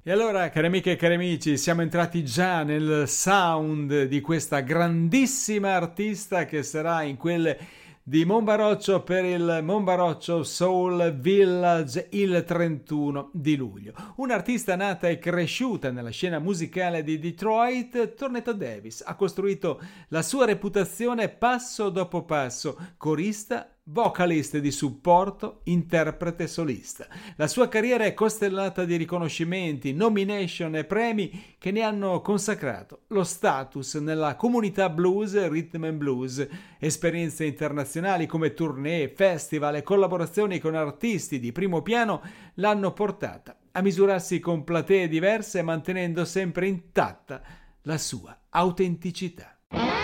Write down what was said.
E allora, cari amiche e cari amici, siamo entrati già nel sound di questa grandissima artista che sarà in quelle di Monbaroccio per il Monbaroccio Soul Village il 31 di luglio. Un'artista nata e cresciuta nella scena musicale di Detroit, Tornetta Davis ha costruito la sua reputazione passo dopo passo, corista, vocalist di supporto, interprete solista. La sua carriera è costellata di riconoscimenti, nomination e premi che ne hanno consacrato lo status nella comunità blues, rhythm and blues, esperienze internazionali come tournée, festival e collaborazioni con artisti di primo piano l'hanno portata a misurarsi con platee diverse mantenendo sempre intatta la sua autenticità.